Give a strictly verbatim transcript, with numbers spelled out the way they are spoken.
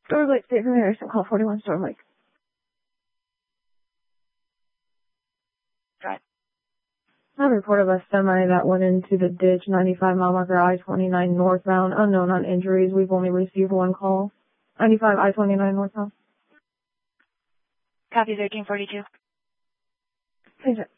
Storm Lake, State from Harrison, call forty-one Storm Lake. Right. I reported a semi that went into the ditch, ninety-five mile marker I twenty-nine northbound, unknown on injuries. We've only received one call. ninety-five I twenty-nine northbound. Copy thirteen forty-two. Agent.